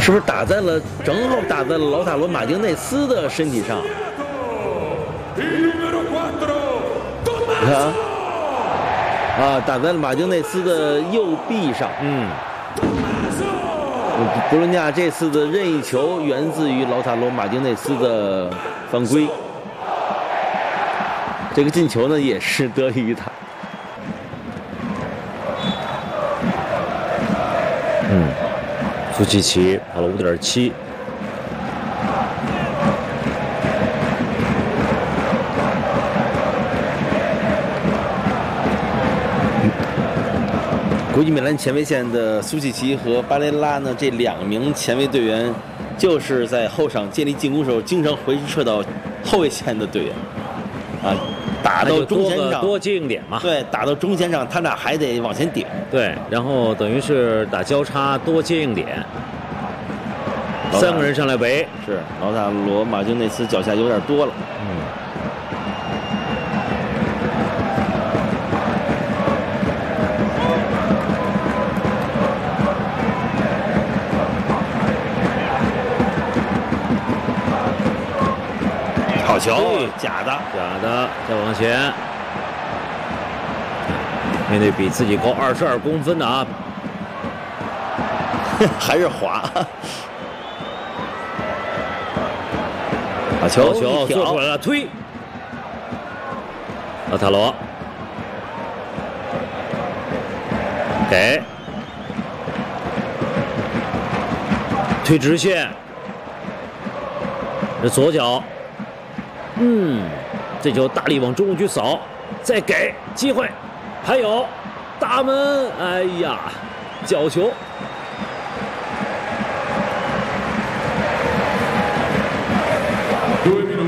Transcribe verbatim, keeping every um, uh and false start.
是不是打在了正好打在了劳塔罗马丁内斯的身体上？你看啊，啊，打在了马丁内斯的右臂上。 嗯， 博洛尼亚这次的任意球源自于劳塔罗马丁内斯的犯规，这个进球呢也是得益于他。 嗯，苏契奇跑了五点七。 国际米兰前卫线的苏契奇和巴雷拉呢，这两名前卫队员，就是在后场建立进攻时候经常回撤到后卫线的队员，啊，打到中前场多接应点嘛。 对，打到中前场，他俩还得往前顶。 对，然后等于是打交叉多接应点，三个人上来围。 是劳塔罗马丁内斯脚下有点多了。 嗯。 好球，假的， 假的，再往前，面对比自己高二十二公分的啊， 还是滑。好球， 好球，做出来了，推，劳塔罗，给，推直线，这左脚。嗯，这球大力往中路去扫，再给机会，还有大门，哎呀，角球。 Due minuti